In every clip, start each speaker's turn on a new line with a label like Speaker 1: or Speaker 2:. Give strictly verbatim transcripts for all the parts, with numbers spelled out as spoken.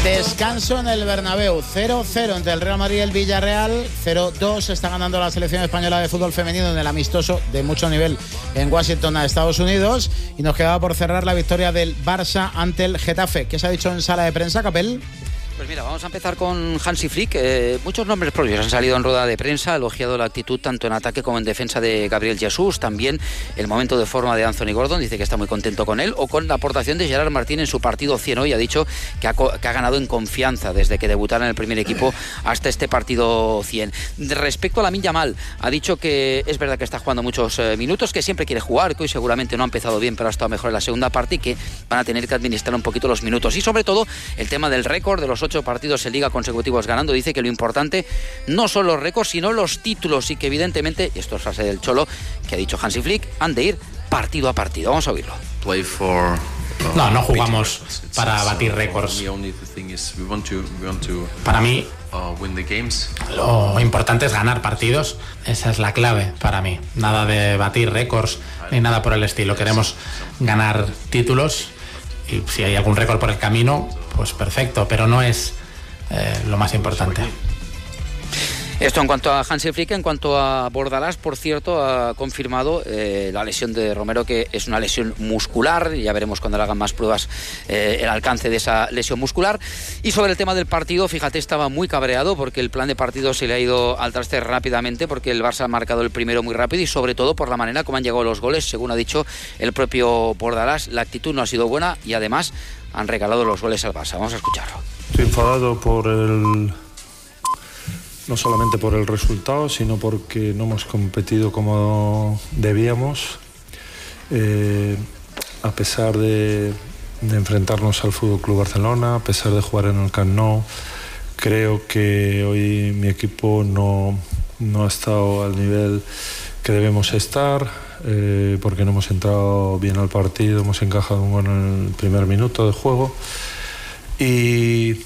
Speaker 1: Descanso en el Bernabéu, cero cero entre el Real Madrid y el Villarreal, cero dos está ganando la selección española de fútbol femenino en el amistoso de mucho nivel en Washington a Estados Unidos, y nos quedaba por cerrar la victoria del Barça ante el Getafe. ¿Qué se ha dicho en sala de prensa, Capel?
Speaker 2: Pues mira, vamos a empezar con Hansi Flick. Eh, muchos nombres propios han salido en rueda de prensa, ha elogiado la actitud tanto en ataque como en defensa de Gabriel Jesús, también el momento de forma de Anthony Gordon, dice que está muy contento con él, o con la aportación de Gerard Martín en su partido cien hoy, ha dicho que ha, que ha ganado en confianza desde que debutara en el primer equipo hasta este partido cien. Respecto a Lamine Yamal, ha dicho que es verdad que está jugando muchos eh, minutos, que siempre quiere jugar, que hoy seguramente no ha empezado bien, pero ha estado mejor en la segunda parte y que van a tener que administrar un poquito los minutos. Y sobre todo el tema del récord de los ocho partidos en Liga consecutivos ganando. Dice que lo importante no son los récords, sino los títulos, y que evidentemente, y esto es frase del Cholo, que ha dicho Hansi Flick, han de ir partido a partido. Vamos a oírlo.
Speaker 3: No, no jugamos para batir récords. Para mí, lo importante es ganar partidos. Esa es la clave para mí. Nada de batir récords ni nada por el estilo. Queremos ganar títulos, y si hay algún récord por el camino, pues perfecto, pero no es eh, lo más importante.
Speaker 2: Esto en cuanto a Hansi Flick. En cuanto a Bordalás, por cierto, ha confirmado eh, la lesión de Romero, que es una lesión muscular. Ya veremos cuando le hagan más pruebas eh, el alcance de esa lesión muscular. Y sobre el tema del partido, fíjate, estaba muy cabreado porque el plan de partido se le ha ido al traste rápidamente, porque el Barça ha marcado el primero muy rápido, y sobre todo por la manera como han llegado los goles. Según ha dicho el propio Bordalás, la actitud no ha sido buena y además han regalado los goles al Barça. Vamos a escucharlo.
Speaker 4: Estoy enfadado por el... no solamente por el resultado, sino porque no hemos competido como debíamos, eh, a pesar de, de enfrentarnos al F C Barcelona, a pesar de jugar en el Camp Nou. Creo que hoy mi equipo no, no ha estado al nivel que debemos estar, eh, porque no hemos entrado bien al partido, hemos encajado un gol en el primer minuto de juego y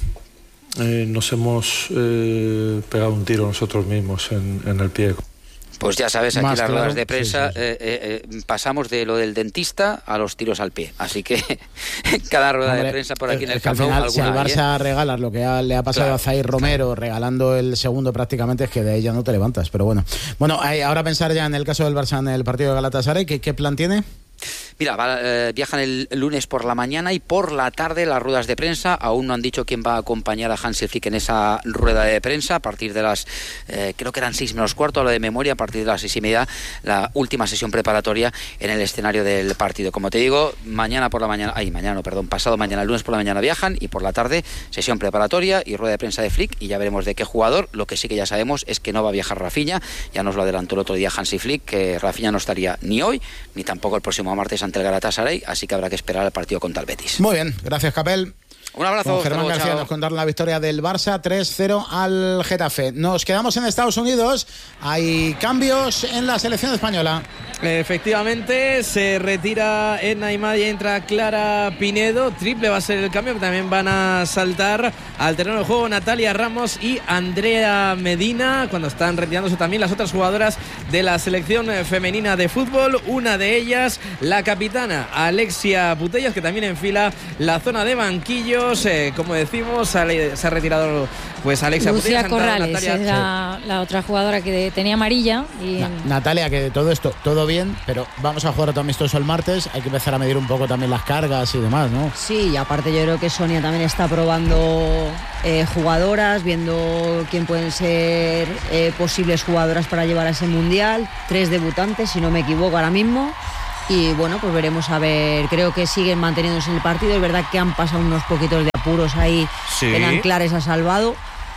Speaker 4: Eh, nos hemos eh, pegado un tiro nosotros mismos en, en el pie.
Speaker 2: Pues ya sabes, aquí
Speaker 1: Más
Speaker 2: las
Speaker 1: claro,
Speaker 2: ruedas de prensa
Speaker 1: sí, sí.
Speaker 2: Eh, eh, eh, pasamos de lo del dentista a los tiros al pie. Así que cada rueda
Speaker 1: Hombre,
Speaker 2: de prensa por aquí en el
Speaker 1: es que al
Speaker 2: Camp Nou,
Speaker 1: final, si al
Speaker 2: alguna hay,
Speaker 1: Barça
Speaker 2: ¿eh?
Speaker 1: regalas lo que ha, le ha pasado
Speaker 2: Claro,
Speaker 1: a Zaire Romero,
Speaker 2: claro.
Speaker 1: regalando el segundo prácticamente, es que de ahí ya no te levantas. Pero bueno, bueno, hay, ahora pensar ya en el caso del Barça en el partido de Galatasaray. ¿Qué, qué plan tiene?
Speaker 2: Mira, va, eh, viajan el lunes por la mañana y por la tarde las ruedas de prensa. Aún no han dicho quién va a acompañar a Hansi Flick en esa rueda de prensa. A partir de las, eh, creo que eran seis menos cuarto, a lo de memoria, a partir de las seis y media, la última sesión preparatoria en el escenario del partido. Como te digo, mañana por la mañana, ay, mañana no, perdón, pasado mañana, el lunes por la mañana viajan, y por la tarde sesión preparatoria y rueda de prensa de Flick, y ya veremos de qué jugador. Lo que sí que ya sabemos es que no va a viajar Rafinha. Ya nos lo adelantó el otro día Hansi Flick, que Rafinha no estaría ni hoy ni tampoco el próximo martes ante el Galatasaray, así que habrá que esperar al partido contra el Betis.
Speaker 1: Muy bien, gracias, Capel.
Speaker 2: Un abrazo.
Speaker 1: Con Germán
Speaker 2: luego,
Speaker 1: García
Speaker 2: chao.
Speaker 1: nos contaron la victoria del Barça tres cero al Getafe. Nos quedamos en Estados Unidos. Hay cambios en la selección española.
Speaker 5: Efectivamente, se retira Edna Imad y entra Clara Pinedo. Triple va a ser el cambio, que también van a saltar al terreno de juego Natalia Ramos y Andrea Medina, cuando están retirándose también las otras jugadoras de la selección femenina de fútbol. Una de ellas, la capitana Alexia Putellas, que también enfila la zona de banquillos. Eh, como decimos, se ha retirado pues Alexia
Speaker 6: Lucía
Speaker 5: Putellas.
Speaker 6: Corrales
Speaker 5: Natalia...
Speaker 6: es la, la otra jugadora que tenía amarilla. Y...
Speaker 1: Na- Natalia, que de todo esto, todo bien, pero vamos a jugar otro amistoso el martes. Hay que empezar a medir un poco también las cargas y demás, ¿no?
Speaker 7: Sí, y aparte yo creo que Sonia también está probando eh, jugadoras, viendo quién pueden ser eh, posibles jugadoras para llevar a ese mundial. Tres debutantes, si no me equivoco ahora mismo. Y bueno, pues veremos a ver. Creo que siguen manteniéndose en el partido. Es verdad que han pasado unos poquitos de apuros ahí.
Speaker 5: Sí.
Speaker 7: En Anclares ha salvado.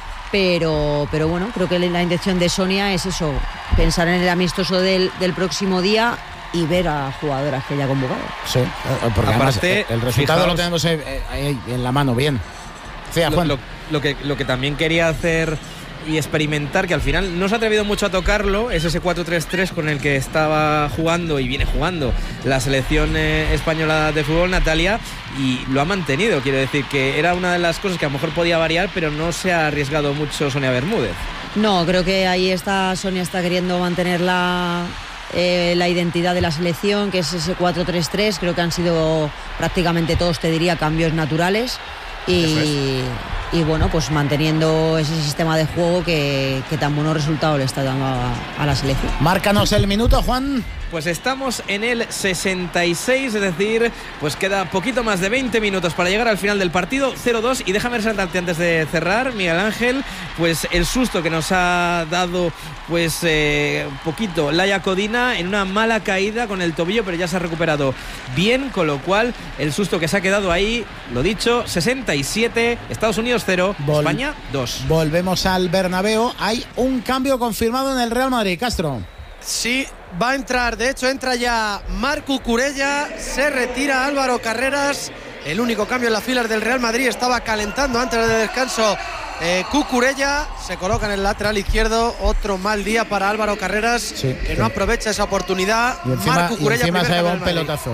Speaker 7: Pero, pero bueno, creo que la intención de Sonia es eso, pensar en el amistoso del, del próximo día y ver a jugadoras que ella ha convocado.
Speaker 1: Sí, porque además
Speaker 5: Aparte,
Speaker 1: el resultado
Speaker 5: fijaos,
Speaker 1: lo tenemos ahí, ahí en la mano, bien. Sí,
Speaker 5: Lo,
Speaker 1: Juan.
Speaker 5: lo, lo, que, lo que también quería hacer y experimentar, que al final no se ha atrevido mucho a tocarlo, es ese cuatro tres tres con el que estaba jugando y viene jugando la selección eh, española de fútbol, Natalia, y lo ha mantenido. Quiero decir que era una de las cosas que a lo mejor podía variar, pero no se ha arriesgado mucho Sonia Bermúdez.
Speaker 7: No, creo que ahí está Sonia está queriendo mantener la, eh, la identidad de la selección, que es ese cuatro tres tres. Creo que han sido prácticamente todos, te diría, cambios naturales. Y, y bueno, pues manteniendo ese sistema de juego que, que tan buenos resultados le está dando a, a la selección.
Speaker 1: Márcanos el minuto, Juan.
Speaker 5: Pues estamos en el sesenta y seis, es decir, pues queda poquito más de veinte minutos para llegar al final del partido, cero dos. Y déjame resaltarte antes de cerrar, Miguel Ángel, pues el susto que nos ha dado pues eh, poquito Laia Codina en una mala caída con el tobillo, pero ya se ha recuperado bien, con lo cual el susto que se ha quedado ahí, lo dicho, sesenta y siete, Estados Unidos cero, Vol- España dos.
Speaker 1: Volvemos al Bernabéu, hay un cambio confirmado en el Real Madrid, Castro.
Speaker 8: Sí, va a entrar, de hecho entra ya Marc Cucurella, se retira Álvaro Carreras, el único cambio en las filas del Real Madrid, estaba calentando antes del descanso eh, Cucurella, se coloca en el lateral izquierdo, otro mal día para Álvaro Carreras, sí, que sí. no aprovecha esa oportunidad.
Speaker 1: Y encima,
Speaker 8: Marc Cucurella,
Speaker 1: y encima se lleva un
Speaker 8: pelotazo.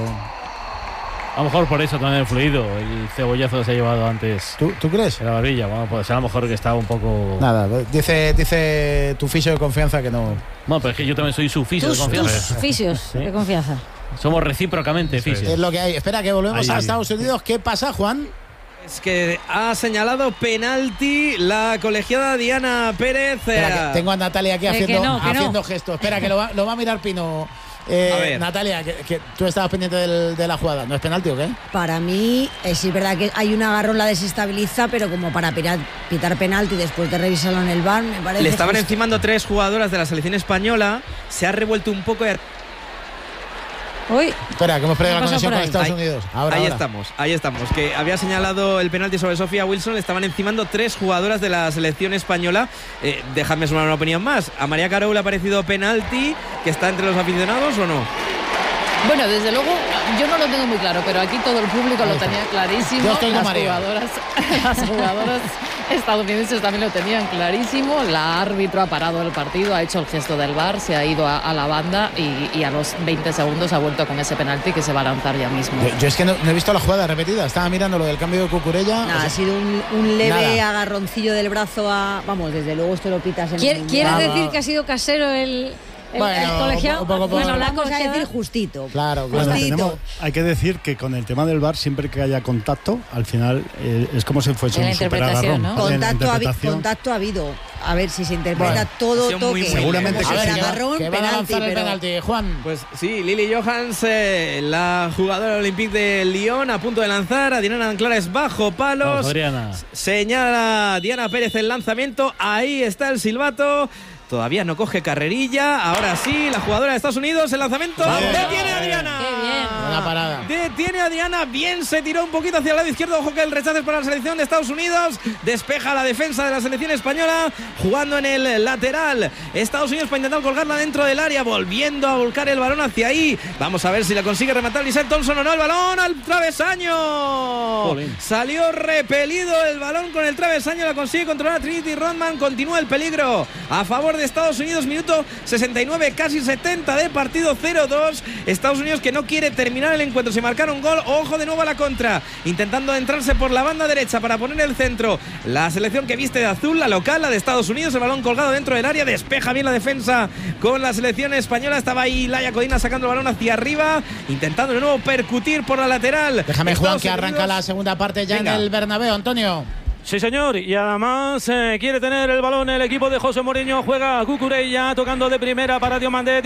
Speaker 9: A lo mejor por eso también el fluido, el cebollazo que se ha llevado antes.
Speaker 1: ¿Tú, ¿tú crees?
Speaker 9: En la barbilla, bueno, pues será a lo mejor que estaba un poco...
Speaker 1: Nada, dice, dice tu fisio de confianza que no...
Speaker 9: Bueno, pero es que yo también soy su fisio
Speaker 6: tus,
Speaker 9: de confianza.
Speaker 6: Tus fisios ¿Sí? de confianza.
Speaker 9: Somos recíprocamente fisios.
Speaker 1: Es lo que hay. Espera, que volvemos Ahí. a Estados Unidos. ¿Qué pasa, Juan?
Speaker 5: Es que ha señalado penalti la colegiada Diana Pérez.
Speaker 1: Espera, tengo a Natalia aquí haciendo,
Speaker 6: que no, que
Speaker 1: haciendo
Speaker 6: no.
Speaker 1: gestos. Espera, que lo va, lo va a mirar Pino. Eh, Natalia, que, que tú estabas pendiente del, de la jugada. ¿No es penalti o qué?
Speaker 7: Para mí, eh, sí es verdad que hay un agarrón, la desestabiliza, pero como para pitar, pitar penalti después de revisarlo en el V A R, me parece.
Speaker 5: Le estaban
Speaker 7: justo.
Speaker 5: encimando tres jugadoras de la selección española. Se ha revuelto un poco.
Speaker 6: Uy.
Speaker 1: Espera, que hemos perdido la conexión con Estados
Speaker 5: ahí,
Speaker 1: Unidos. Ahora,
Speaker 5: ahí
Speaker 1: ahora.
Speaker 5: estamos, ahí estamos. Que había señalado el penalti sobre Sofía Wilson. Le estaban encimando tres jugadoras de la selección española. Eh, déjame sumar una opinión más. ¿A María Carou le ha parecido penalti que está entre los aficionados o no?
Speaker 10: Bueno, desde luego, yo no lo tengo muy claro, pero aquí todo el público lo tenía clarísimo.
Speaker 1: Yo estoy
Speaker 10: las
Speaker 1: María.
Speaker 10: jugadoras, las jugadoras estadounidenses también lo tenían clarísimo. La árbitro ha parado el partido, ha hecho el gesto del V A R, se ha ido a, a la banda y, y a los veinte segundos ha vuelto con ese penalti que se va a lanzar ya mismo.
Speaker 1: Yo, yo es que no, no he visto la jugada repetida. Estaba mirando lo del cambio de Cucurella.
Speaker 7: Nada, o sea, ha sido un, un leve nada. agarroncillo del brazo a... Vamos, desde luego esto lo pitas en
Speaker 6: ¿Quiere,
Speaker 7: el
Speaker 6: ¿quiere
Speaker 7: ah,
Speaker 6: decir
Speaker 7: va.
Speaker 6: que ha sido casero el... El,
Speaker 1: bueno,
Speaker 6: el colegiado,
Speaker 1: un poco, un poco,
Speaker 6: bueno,
Speaker 7: la
Speaker 6: la
Speaker 7: cosa es decir justito.
Speaker 1: Claro, claro.
Speaker 11: Bueno, tenemos, hay que decir que con el tema del V A R, siempre que haya contacto, al final eh, es como si fuese un superagarrón.
Speaker 6: ¿no?
Speaker 7: Contacto, ha, contacto ha habido. A ver si se interpreta bueno,
Speaker 5: toque.
Speaker 7: todo toque.
Speaker 11: Seguramente que,
Speaker 1: ver,
Speaker 11: sí.
Speaker 1: agarrón, que van a lanzar el penalti, Juan.
Speaker 5: Pues sí, Lily Johans, eh, la jugadora olímpica de Lyon, a punto de lanzar. A Diana Anclares bajo palos.
Speaker 9: Vamos, Adriana.
Speaker 5: Señala Diana Pérez el lanzamiento. Ahí está el silbato. Todavía no coge carrerilla. Ahora sí, la jugadora de Estados Unidos, el lanzamiento. Bien, ¡detiene a Diana!
Speaker 6: ¡Qué bien!
Speaker 1: Buena parada.
Speaker 5: Detiene a Diana. Bien, se tiró un poquito hacia el lado izquierdo. Ojo que el rechazo es para la selección de Estados Unidos. Despeja la defensa de la selección española. Jugando en el lateral. Estados Unidos para intentar colgarla dentro del área. Volviendo a volcar el balón hacia ahí. Vamos a ver si la consigue rematar Lizette Thompson o no. El balón al travesaño. Jolín. Salió repelido el balón con el travesaño. La consigue controlar Trinity Rodman. Continúa el peligro a favor de de Estados Unidos, minuto sesenta y nueve, casi setenta de partido, cero dos. Estados Unidos que no quiere terminar el encuentro, se marcaron un gol. Ojo de nuevo a la contra, intentando entrarse por la banda derecha para poner el centro. La selección que viste de azul, la local, la de Estados Unidos, el balón colgado dentro del área, despeja bien la defensa con la selección española. Estaba ahí Laia Codina sacando el balón hacia arriba, intentando de nuevo percutir por la lateral.
Speaker 1: Déjame, Juan, que arranca la segunda parte ya. Venga. En el Bernabéu, Antonio.
Speaker 12: Sí, señor, y además eh, quiere tener el balón el equipo de José Mourinho. Juega Cucurella tocando de primera para Diomandé.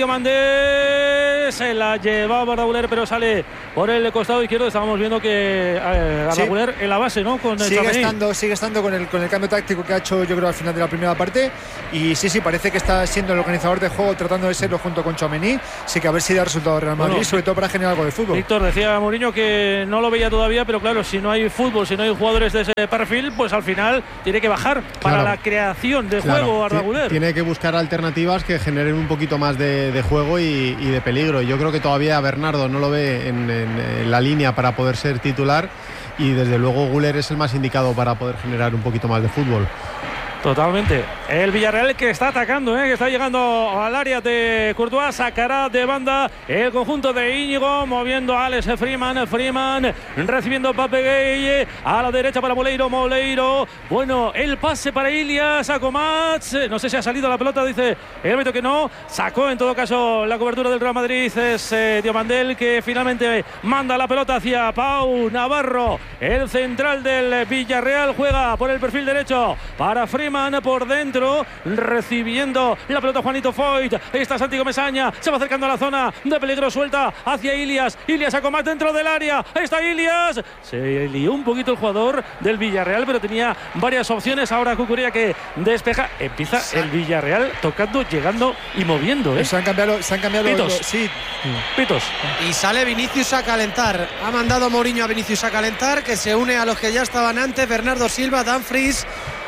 Speaker 12: Diomandé se la lleva Ardaguler, pero sale por el costado izquierdo. Estábamos viendo que eh, Ardaguler sí. en la base, ¿no? Con el
Speaker 13: sigue estando, sigue estando con el, con el cambio táctico que ha hecho, yo creo, al final de la primera parte. Y sí, sí, parece que está siendo el organizador de juego, tratando de serlo junto con Tchouaméni. Sí, que a ver si da resultado Real Madrid, bueno, sobre todo para generar algo de fútbol.
Speaker 12: Víctor, decía Mourinho que no lo veía todavía, pero claro, si no hay fútbol, si no hay jugadores de ese perfil, pues al final tiene que bajar para claro. la creación de claro. juego Ardaguler.
Speaker 14: Tiene que buscar alternativas que generen un poquito más de, de juego y, y de peligro. Yo creo que todavía Bernardo no lo ve en, en, en la línea para poder ser titular y desde luego Güler es el más indicado para poder generar un poquito más de fútbol.
Speaker 12: Totalmente. El Villarreal que está atacando, ¿eh? que está llegando al área de Courtois, sacará de banda el conjunto de Íñigo, moviendo a Alex Freeman, Freeman recibiendo Pape Gueye a la derecha para Moleiro, Moleiro, bueno, el pase para Ilias, a Comats, no sé si ha salido la pelota, dice el árbitro que no, sacó en todo caso la cobertura del Real Madrid, es eh, Diomandel que finalmente manda la pelota hacia Pau Navarro, el central del Villarreal, juega por el perfil derecho para Freeman por dentro, recibiendo la pelota Juanito Foyt, está Santiago Mesaña, se va acercando a la zona de peligro, suelta hacia Ilias, Ilias a Comas dentro del área, ahí está Ilias, se lió un poquito el jugador del Villarreal, pero tenía varias opciones, ahora Cucurella que despeja, empieza sí. el Villarreal tocando, llegando y moviendo, ¿eh?
Speaker 13: Se han cambiado, se han cambiado
Speaker 12: Pitos.
Speaker 13: Los, sí.
Speaker 12: Pitos.
Speaker 8: Y sale Vinicius a calentar, ha mandado Mourinho a Vinicius a calentar, que se une a los que ya estaban antes, Bernardo Silva, Dumfries,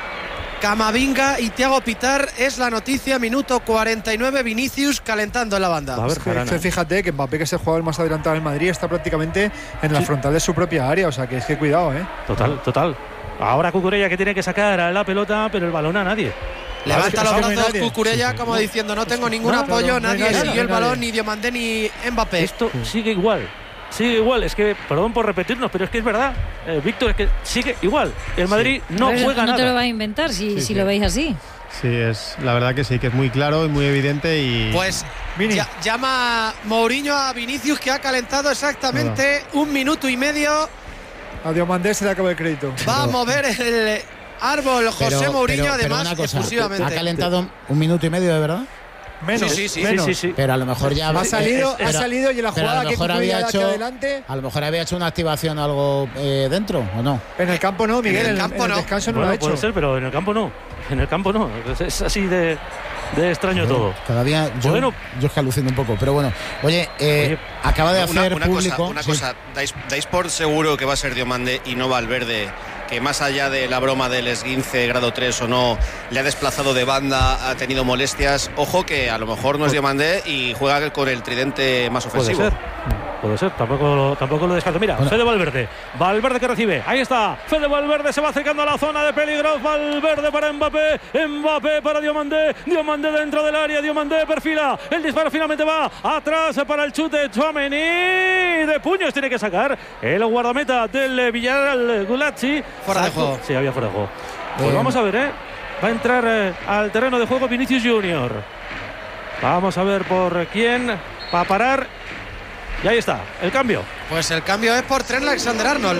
Speaker 8: Camavinga y Thiago Pitar. Es la noticia, minuto cuarenta y nueve, Vinicius calentando en la banda.
Speaker 13: A ver, que, fíjate que Mbappé, que es el jugador más adelantado del Madrid, está prácticamente en la sí. frontal de su propia área, o sea que es que cuidado, ¿eh?
Speaker 12: Total, total. Ahora Cucurella que tiene que sacar a la pelota, pero el balón a nadie.
Speaker 8: Levanta los brazos no Cucurella como no. diciendo no tengo ningún no, apoyo, no, nadie no, siguió no, el balón, ni Diomandé ni Mbappé.
Speaker 12: Esto sigue igual. Sigue igual, es que, perdón por repetirnos, pero es que es verdad, eh, Víctor, es que sigue igual. El Madrid sí. no
Speaker 6: pero
Speaker 12: juega
Speaker 6: no
Speaker 12: nada.
Speaker 6: No te lo va a inventar si, sí, si sí. lo veis así.
Speaker 14: Sí, es la verdad que sí, que es muy claro y muy evidente. Y
Speaker 8: pues ya, llama Mourinho a Vinicius, que ha calentado exactamente no. un minuto y medio.
Speaker 13: A Diomandé se le acabó el crédito.
Speaker 8: Va a mover el árbol José pero, Mourinho, pero, además, pero cosa, exclusivamente.
Speaker 1: Ha calentado un minuto y medio, de verdad.
Speaker 8: Menos, sí, sí, sí,
Speaker 1: menos.
Speaker 8: sí, sí, sí.
Speaker 1: Pero a lo mejor ya
Speaker 13: ha salido,
Speaker 1: es, es,
Speaker 13: ha salido y en la jugada que
Speaker 1: había hecho,
Speaker 13: adelante.
Speaker 1: A lo mejor había hecho una activación algo eh, dentro, ¿o no?
Speaker 13: En el campo no, Miguel.
Speaker 8: En el,
Speaker 13: en
Speaker 8: campo
Speaker 13: en
Speaker 8: no.
Speaker 13: el descanso no
Speaker 12: bueno,
Speaker 13: lo ha hecho.
Speaker 12: Puede ser, pero en el campo no. En el campo no. Es así de, de extraño
Speaker 1: bueno,
Speaker 12: todo.
Speaker 1: Todavía yo, bueno, yo es que alucino un poco, pero bueno. Oye, eh, oye acaba de hacer
Speaker 15: una, una
Speaker 1: público.
Speaker 15: Cosa, una sí. cosa, dais, dais por seguro que va a ser Diomandé y no Valverde, que más allá de la broma del esguince grado tres o no, le ha desplazado de banda, ha tenido molestias. Ojo que a lo mejor no es Diomandé y juega con el tridente más ofensivo.
Speaker 12: Puede ser, puede ser, tampoco lo, tampoco lo descarto. Mira, bueno. Fede Valverde, Valverde que recibe, ahí está, Fede Valverde se va acercando a la zona de peligro, Valverde para Mbappé, Mbappé para Diomandé, Diomandé dentro del área, Diomandé perfila, el disparo finalmente va atrás para el chute, Tchouaméni, de puños tiene que sacar el guardameta del Villarreal, Gulacsi.
Speaker 8: Fuera de juego.
Speaker 12: Sí, había fuera de juego. Pues eh. vamos a ver, ¿eh? Va a entrar eh, al terreno de juego Vinicius Junior. Vamos a ver por quién va a parar. Y ahí está, el cambio.
Speaker 8: Pues el cambio es por Trent Alexander-Arnold.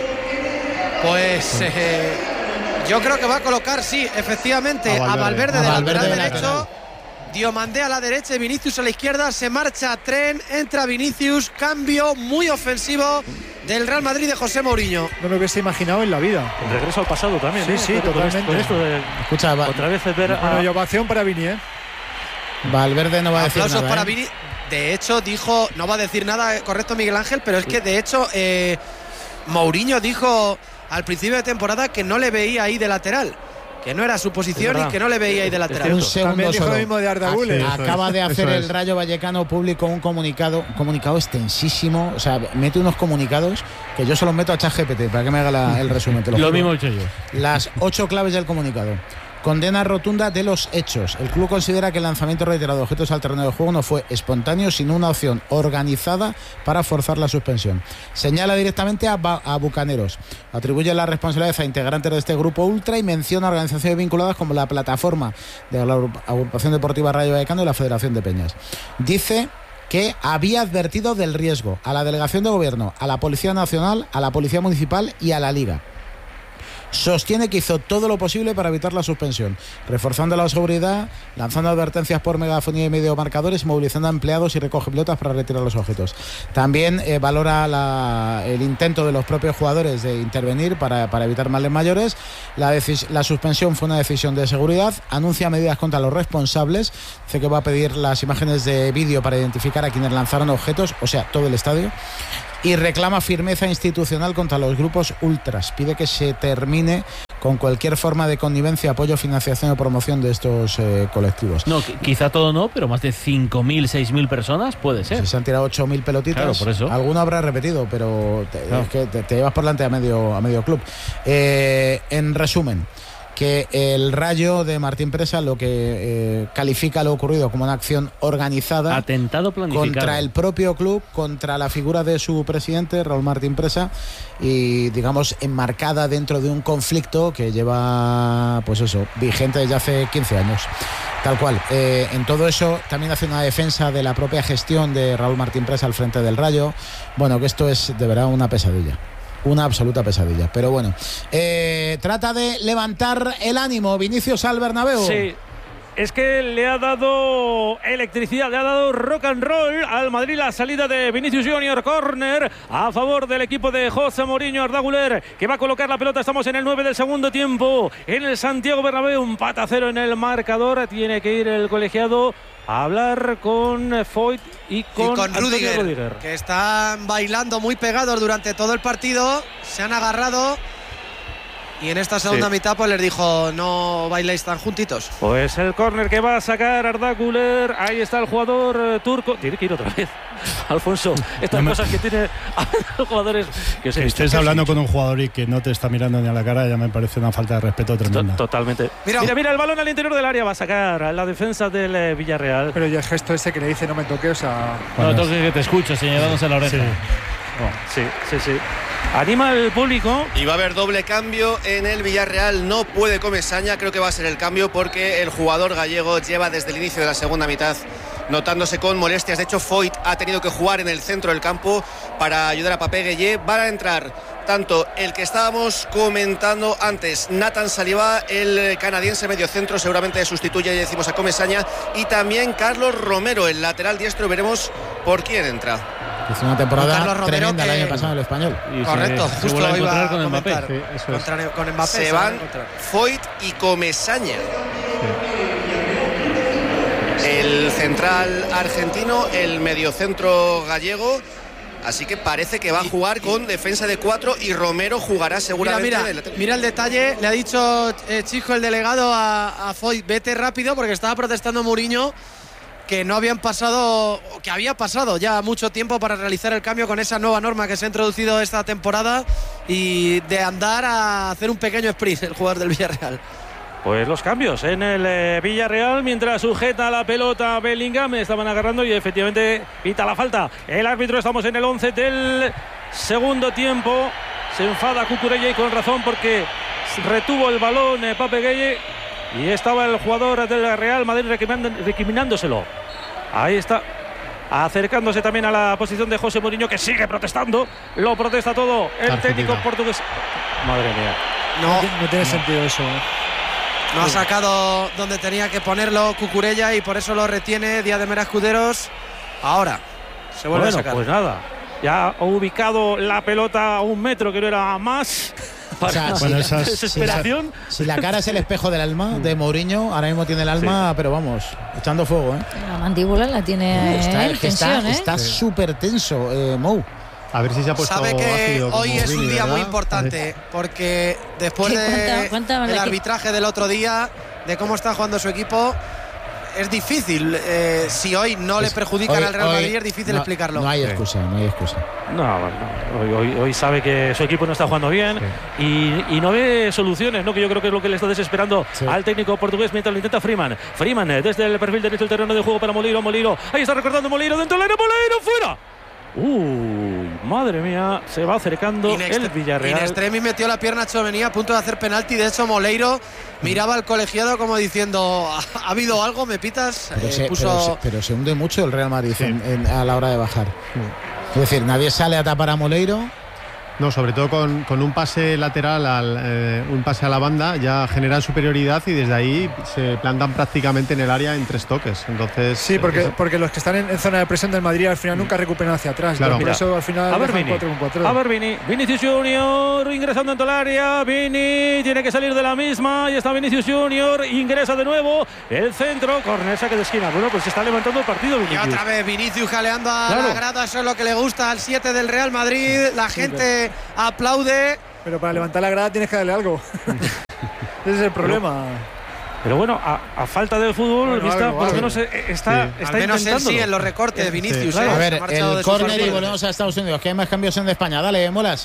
Speaker 8: Pues eh, yo creo que va a colocar, sí, efectivamente, a Valverde, a Valverde de lateral de derecho. Diomandé a la derecha y Vinicius a la izquierda. Se marcha Trent, entra Vinicius. Cambio muy ofensivo del Real Madrid de José Mourinho.
Speaker 13: No lo hubiese imaginado en la vida.
Speaker 12: El regreso al pasado también.
Speaker 13: Sí,
Speaker 12: ¿eh?
Speaker 13: sí,
Speaker 12: con
Speaker 13: totalmente.
Speaker 12: Con esto de,
Speaker 1: Escucha, va,
Speaker 12: otra vez ver a...
Speaker 13: Bueno, y ovación para Vini, ¿eh?
Speaker 1: Valverde no va a decir
Speaker 8: Aplausos
Speaker 1: nada.
Speaker 8: para
Speaker 1: ¿eh?
Speaker 8: Vini. De hecho, dijo, no va a decir nada, correcto Miguel Ángel, pero es que de hecho eh, Mourinho dijo al principio de temporada que no le veía ahí de lateral. Que no era su posición y que no le veía ahí de lateral.
Speaker 1: Un segundo
Speaker 13: También dijo
Speaker 1: solo.
Speaker 13: lo mismo de Arda Güler.
Speaker 1: Acaba de hacer el Rayo Vallecano público un comunicado, un comunicado extensísimo. O sea, mete unos comunicados que yo se los meto a ChatGPT para que me haga la, el resumen. Te lo
Speaker 9: lo
Speaker 1: juro.
Speaker 9: mismo he hecho yo.
Speaker 1: Las ocho claves del comunicado. Condena rotunda de los hechos. El club considera que el lanzamiento reiterado de objetos al terreno de juego no fue espontáneo, sino una opción organizada para forzar la suspensión. Señala directamente a, a Bucaneros. Atribuye la responsabilidad a integrantes de este grupo ultra y menciona organizaciones vinculadas como la plataforma de la Agrupación Deportiva Rayo Vallecano y la Federación de Peñas. Dice que había advertido del riesgo a la Delegación de Gobierno, a la Policía Nacional, a la Policía Municipal y a la Liga. Sostiene que hizo todo lo posible para evitar la suspensión, reforzando la seguridad, lanzando advertencias por megafonía y mediomarcadores, movilizando a empleados y recoge pelotas para retirar los objetos. También eh, valora la, el intento de los propios jugadores de intervenir para, para evitar males mayores. La, decis, la suspensión fue una decisión de seguridad. Anuncia medidas contra los responsables. Dice que va a pedir las imágenes de vídeo para identificar a quienes lanzaron objetos, o sea, todo el estadio. Y reclama firmeza institucional contra los grupos ultras. Pide que se termine con cualquier forma de connivencia, apoyo, financiación o promoción de estos eh, colectivos.
Speaker 9: No, quizá todo no, pero más de cinco mil, seis mil personas puede ser.
Speaker 1: Si se han tirado ocho mil pelotitas,
Speaker 9: claro, por eso.
Speaker 1: Alguno habrá repetido, pero te, claro. es que te, te llevas por delante a medio, a medio club. Eh, en resumen, que el Rayo de Martín Presa lo que eh, califica lo ocurrido como una acción organizada,
Speaker 9: atentado planificado
Speaker 1: contra el propio club, contra la figura de su presidente, Raúl Martín Presa, y digamos enmarcada dentro de un conflicto que lleva, pues eso, vigente desde hace quince años. Tal cual. Eh, en todo eso también hace una defensa de la propia gestión de Raúl Martín Presa al frente del Rayo. Bueno, que esto es de verdad una pesadilla. Una absoluta pesadilla. Pero bueno, eh, trata de levantar el ánimo Vinicius al Bernabéu.
Speaker 12: Sí. Es que le ha dado electricidad, le ha dado rock and roll al Madrid la salida de Vinicius Junior, córner a favor del equipo de José Mourinho. Arda Güler, que va a colocar la pelota. Estamos en el nueve del segundo tiempo en el Santiago Bernabéu, un empate a cero en el marcador. Tiene que ir el colegiado a hablar con Foyt y con,
Speaker 8: y con Rüdiger,
Speaker 12: Rüdiger,
Speaker 8: que están bailando muy pegados durante todo el partido. Se han agarrado. Y en esta segunda sí. mitad pues les dijo, no bailéis tan juntitos.
Speaker 12: Pues el córner que va a sacar Arda Güler. Ahí está el jugador eh, turco. Tiene que ir otra vez, Alfonso. Estas no cosas me... que tiene los jugadores. Que,
Speaker 11: que estés hablando con un jugador y que no te está mirando ni a la cara, ya me parece una falta de respeto tremenda.
Speaker 12: Totalmente. Mira, mira, mira el balón al interior del área. Va a sacar a la defensa del eh, Villarreal.
Speaker 13: Pero ya el gesto ese que le dice no me toques, o sea...
Speaker 9: Bueno, no toques que te escucho, señalándose la oreja.
Speaker 12: Sí. Oh, sí, sí, sí. Anima al público.
Speaker 15: Y va a haber doble cambio en el Villarreal. No puede Comesaña, creo que va a ser el cambio porque el jugador gallego lleva desde el inicio de la segunda mitad notándose con molestias. De hecho, Foyt ha tenido que jugar en el centro del campo para ayudar a Papé Gueye. Van a entrar tanto el que estábamos comentando antes, Nathan Saliba, el canadiense mediocentro, seguramente sustituye, ya decimos, a Comesaña, y también Carlos Romero, el lateral diestro. Veremos por quién entra.
Speaker 1: Es una temporada tremenda el año pasado en el Español.
Speaker 8: Y correcto,
Speaker 9: se,
Speaker 8: justo
Speaker 9: se
Speaker 8: lo iba a
Speaker 9: con
Speaker 8: comentar.
Speaker 9: Mbappé. Sí, eso
Speaker 8: Contra,
Speaker 9: es.
Speaker 8: Con Mbappé
Speaker 15: se, se van Foyt y Comesaña. Sí. El central argentino, el mediocentro gallego. Así que parece que va a jugar con defensa de cuatro y Romero jugará seguramente.
Speaker 8: Mira, mira, el... mira el detalle. Le ha dicho eh, Chico, el delegado, a, a Foyt, vete rápido, porque estaba protestando Mourinho que no habían pasado, que había pasado ya mucho tiempo para realizar el cambio con esa nueva norma que se ha introducido esta temporada y de andar a hacer un pequeño sprint el jugador del Villarreal.
Speaker 12: Pues los cambios en el eh, Villarreal, mientras sujeta la pelota Bellingham, estaban agarrando y efectivamente pita la falta. El árbitro, estamos en el once del segundo tiempo. Se enfada Cucurella y con razón porque retuvo el balón eh, Pape Gueye. Y estaba el jugador del Real Madrid recriminándoselo. Ahí está, acercándose también a la posición de José Mourinho, que sigue protestando. Lo protesta todo el Argentina. Técnico portugués. Madre mía.
Speaker 13: No, no, no tiene no. sentido eso.
Speaker 8: No ha sacado donde tenía que ponerlo Cucurella y por eso lo retiene Díaz de Mera Escuderos. Ahora se vuelve
Speaker 12: bueno,
Speaker 8: a sacar.
Speaker 12: Pues nada, ya ha ubicado la pelota a un metro, que no era más.
Speaker 1: O sea, bueno, si, esas, desesperación. Si, si la cara es el espejo del alma de Mourinho, ahora mismo tiene el alma, sí. pero vamos, echando fuego, ¿eh?
Speaker 6: La mandíbula la tiene
Speaker 1: está,
Speaker 6: en tensión,
Speaker 1: está súper ¿eh? tenso, eh, Mou.
Speaker 14: A ver si se ha puesto.
Speaker 8: Sabe que hoy es
Speaker 14: Vini,
Speaker 8: un día
Speaker 14: ¿verdad?
Speaker 8: muy importante porque después del de arbitraje del otro día, de cómo está jugando su equipo, es difícil. Eh, si hoy no es, le perjudican hoy, al Real Madrid, es difícil
Speaker 1: no,
Speaker 8: explicarlo.
Speaker 1: No hay excusa, no hay excusa.
Speaker 12: No, no hoy, hoy, hoy sabe que su equipo no está jugando bien sí. y, y no ve soluciones, ¿no? Que yo creo que es lo que le está desesperando sí. al técnico portugués mientras lo intenta Freeman. Freeman desde el perfil derecho del terreno de juego para Moleiro. Moleiro, ahí está recordando Moleiro dentro del área. Moleiro fuera. Uy, madre mía, se va acercando el Villarreal.
Speaker 8: Inestremi metió la pierna a Tchouaméni a punto de hacer penalti. De hecho, Moleiro miraba al colegiado como diciendo, ¿ha habido algo? ¿Me pitas?
Speaker 1: Pero,
Speaker 8: eh,
Speaker 1: se,
Speaker 8: puso...
Speaker 1: pero, se, pero se hunde mucho el Real Madrid sí. en, en, a la hora de bajar. Sí. Es decir, nadie sale a tapar a Moleiro.
Speaker 14: No, sobre todo con, con un pase lateral, al, eh, un pase a la banda, ya generan superioridad y desde ahí se plantan prácticamente en el área en tres toques. Entonces,
Speaker 13: sí, porque,
Speaker 14: eh,
Speaker 13: porque los que están en, en zona de presión del Madrid al final nunca recuperan hacia atrás.
Speaker 14: Claro.
Speaker 13: Por eso al final
Speaker 12: a ver, Vini. cuatro con cuatro. A ver, Vini. Vinicius Junior ingresando en todo el área. Vini tiene que salir de la misma. Y está Vinicius Junior. Ingresa de nuevo. El centro. Corner, saque de esquina. Bueno, pues se está levantando el partido, Vinicius.
Speaker 8: Y otra vez Vinicius jaleando a claro. la grada. Eso es lo que le gusta al siete del Real Madrid. La sí, gente claro. aplaude.
Speaker 13: Pero para levantar la grada tienes que darle algo. Ese es el problema.
Speaker 12: Pero, pero bueno, a, a falta del fútbol, bueno, está, algo, por lo menos está,
Speaker 8: sí.
Speaker 12: está
Speaker 8: al menos él sí en los recortes de Vinicius. Sí,
Speaker 1: claro. A ver, el córner y volvemos a Estados Unidos. Que hay más cambios en España. Dale, Molas.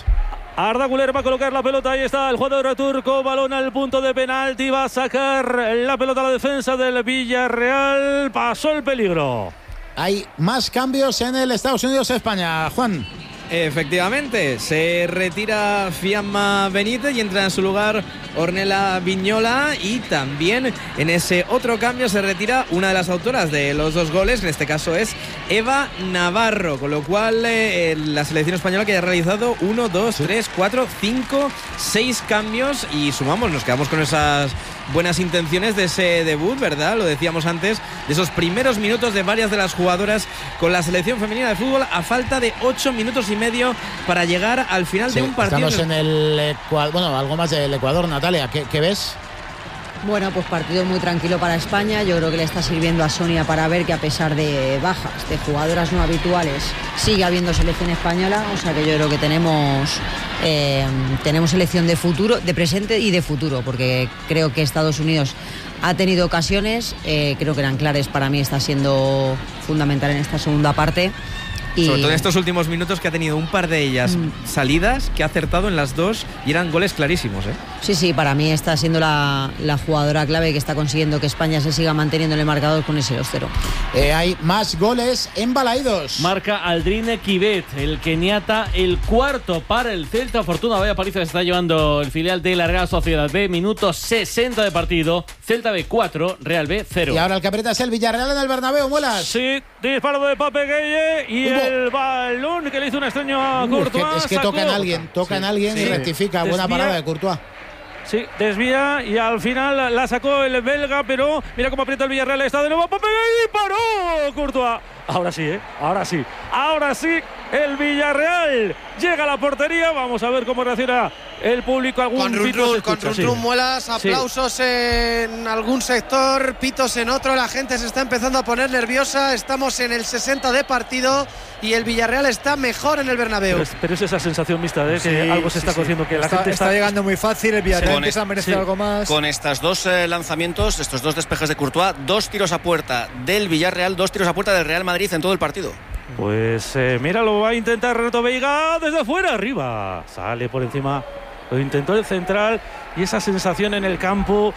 Speaker 12: Arda Güler va a colocar la pelota, ahí está el jugador turco, balón al punto de penalti, va a sacar la pelota a la defensa del Villarreal, pasó el peligro.
Speaker 1: Hay más cambios en el Estados Unidos-España, Juan.
Speaker 5: Efectivamente, se retira Fiamma Benítez y entra en su lugar Ornella Vignola, y también en ese otro cambio se retira una de las autoras de los dos goles, en este caso es Eva Navarro, con lo cual eh, la selección española que haya realizado uno, dos, tres, cuatro, cinco, seis cambios, y sumamos, nos quedamos con esas buenas intenciones de ese debut, ¿verdad? Lo decíamos antes, de esos primeros minutos de varias de las jugadoras con la selección femenina de fútbol a falta de ocho minutos y medio para llegar al final sí, de un partido.
Speaker 1: Estamos en el Ecuador, bueno, algo más del Ecuador, Natalia, ¿qué, qué ves?
Speaker 7: Bueno, pues partido muy tranquilo para España. Yo creo que le está sirviendo a Sonia para ver que a pesar de bajas, de jugadoras no habituales, sigue habiendo selección española. O sea que yo creo que tenemos, eh, tenemos selección de futuro, de presente y de futuro, porque creo que Estados Unidos ha tenido ocasiones, eh, creo que eran claras. Para mí está siendo fundamental en esta segunda parte. Y...
Speaker 5: sobre todo en estos últimos minutos, que ha tenido un par de ellas mm. salidas, que ha acertado en las dos y eran goles clarísimos, ¿eh?
Speaker 7: Sí, sí, para mí está siendo la, la jugadora clave que está consiguiendo que España se siga manteniendo en el marcador con ese dos cero.
Speaker 1: Eh, hay más goles en Balaidos.
Speaker 9: Marca Aldrine Kibet, el keniata, el cuarto para el Celta. Fortuna, vaya paliza se está llevando el filial de la Real Sociedad B. Minuto sesenta de partido. Celta B cuatro, Real B cero.
Speaker 1: Y ahora el que aprieta es el Villarreal en el Bernabéu, Muelas.
Speaker 12: Sí, disparo de Pape Gueye y Hubo. el balón que le hizo un extraño a Courtois.
Speaker 1: Uh, es que, es que toca en alguien, toca sí, en alguien sí. y rectifica. Desvía. Buena parada de Courtois.
Speaker 12: Sí, desvía y al final la sacó el belga, pero mira cómo aprieta el Villarreal, está de nuevo Pape Gueye y paró Courtois. Ahora sí, ¿eh? Ahora sí, ahora sí, el Villarreal llega a la portería. Vamos a ver cómo reacciona el público. Algún
Speaker 8: con run, run, con run, sí. run, Muelas, aplausos sí. en algún sector, pitos en otro. La gente se está empezando a poner nerviosa. Estamos en el sesenta de partido y el Villarreal está mejor en el Bernabéu.
Speaker 12: Pero es, pero es esa sensación mixta de ¿eh? que sí, algo se está sí, cociendo, que la
Speaker 13: está,
Speaker 12: gente
Speaker 13: está, está llegando muy fácil. El Villarreal empieza a merecer
Speaker 15: sí.
Speaker 13: algo más.
Speaker 15: Con estos dos eh, lanzamientos, estos dos despejes de Courtois, dos tiros a puerta del Villarreal, dos tiros a puerta del Real Madrid en todo el partido.
Speaker 12: Pues eh, mira, lo va a intentar Renato Veiga desde fuera, arriba. Sale por encima, lo intentó el central, y esa sensación en el campo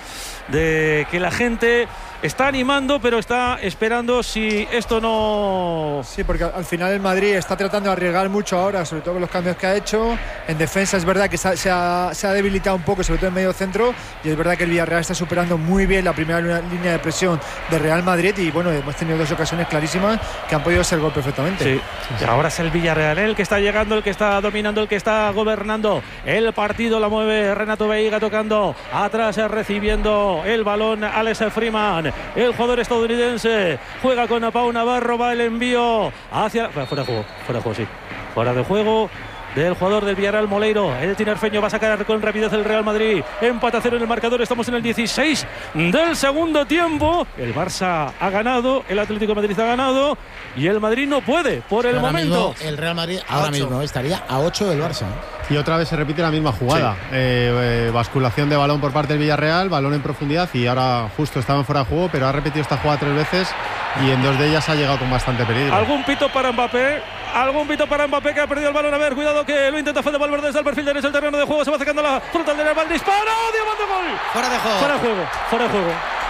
Speaker 12: de que la gente está animando, pero está esperando si esto no...
Speaker 13: Sí, porque al final el Madrid está tratando de arriesgar mucho ahora, sobre todo con los cambios que ha hecho. En defensa es verdad que se ha, se ha, se ha debilitado un poco, sobre todo en medio centro, y es verdad que el Villarreal está superando muy bien la primera línea de presión del Real Madrid, y bueno, hemos tenido dos ocasiones clarísimas que han podido ser gol perfectamente.
Speaker 12: Sí, sí, sí. Ahora es el Villarreal el que está llegando, el que está dominando, el que está gobernando el partido. La mueve Renato Veiga tocando atrás, recibiendo el balón Alex Freeman. El jugador estadounidense juega con Pau Navarro, va el envío hacia... Fuera de juego, fuera de juego, sí. Fuera de juego del jugador del Villarreal, Moleiro. El tinerfeño va a sacar con rapidez el Real Madrid. Empate a cero en el marcador. Estamos en el dieciséis del segundo tiempo. El Barça ha ganado, el Atlético de Madrid ha ganado y el Madrid no puede por el
Speaker 1: ahora
Speaker 12: momento.
Speaker 1: Mismo, el Real Madrid ahora mismo estaría a ocho del Barça.
Speaker 14: Y otra vez se repite la misma jugada. Sí. Eh, eh, basculación de balón por parte del Villarreal, balón en profundidad, y ahora justo estaban fuera de juego, pero ha repetido esta jugada tres veces y en dos de ellas ha llegado con bastante peligro.
Speaker 12: ¿Algún pito para Mbappé? Algún pito para Mbappé, que ha perdido el balón. A ver, cuidado que lo intenta Fede Valverde desde el perfil derecho del terreno de juego. Se va acercando a la frontal del Real. Disparo, diamante, gol.
Speaker 8: Fuera de juego.
Speaker 12: Fuera de juego, fuera de juego.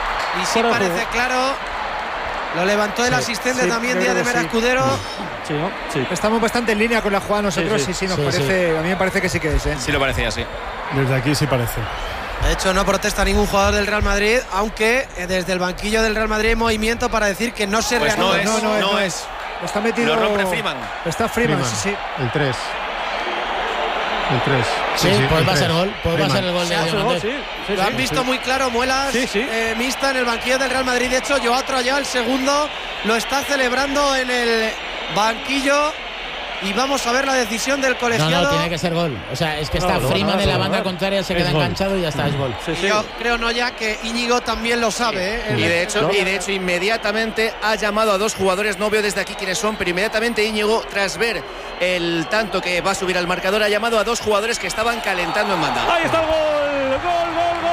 Speaker 8: Y sí parece juego. Claro. Lo levantó el sí, asistente sí, también, Díaz de Mera sí. Escudero.
Speaker 12: Sí, ¿no? Sí.
Speaker 13: Estamos bastante en línea con la jugada nosotros. Sí, sí, sí, sí nos sí, parece. Sí. A mí me parece que sí que es. ¿eh?
Speaker 15: Sí, lo parecía, sí.
Speaker 11: Desde aquí sí parece.
Speaker 8: De hecho, no protesta ningún jugador del Real Madrid, aunque desde el banquillo del Real Madrid hay movimiento para decir que no se
Speaker 15: pues
Speaker 8: reanuda.
Speaker 15: No, es, no, no, no es.
Speaker 13: Está metido.
Speaker 15: Lo rompe Freeman.
Speaker 13: Está Freeman,
Speaker 14: Freeman.
Speaker 13: sí, sí.
Speaker 14: El tres. El tres.
Speaker 1: Sí, sí, sí pues va a ser gol. Pues va a ser el gol de
Speaker 8: Diamante. Sí, sí, lo han visto sí. muy claro, Muelas. Sí, sí. Eh, mixta en el banquillo del Real Madrid. De hecho, Joao Troyà, el segundo, lo está celebrando en el banquillo. Y vamos a ver la decisión del colegiado.
Speaker 1: No, no, tiene que ser gol. O sea, es que está no, Freeman no, no, en la banda no, contraria, se queda enganchado y ya está, es gol.
Speaker 8: Sí, sí. Yo creo, no ya que Íñigo también lo sabe. ¿eh?
Speaker 15: Y de hecho, y de hecho inmediatamente ha llamado a dos jugadores, no veo desde aquí quiénes son, pero inmediatamente Íñigo, tras ver el tanto que va a subir al marcador, ha llamado a dos jugadores que estaban calentando en banda.
Speaker 12: Ahí está el gol, gol, gol, gol.